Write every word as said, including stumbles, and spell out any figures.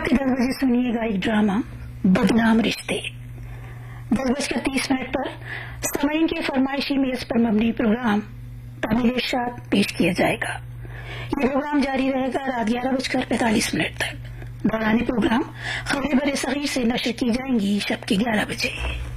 के दस बजे सुनिएगा एक ड्रामा बदनाम रिश्ते। दस बजकर तीस मिनट पर सामाइन की फरमाइशी मेज पर मबनी प्रोग्राम तामीर इरशाद पेश किया जाएगा। ये प्रोग्राम जारी रहेगा रात ग्यारह बजकर पैंतालीस मिनट तक। दौरान प्रोग्राम खबरें बरे सगीर से नशर की जाएंगी शब के ग्यारह बजे।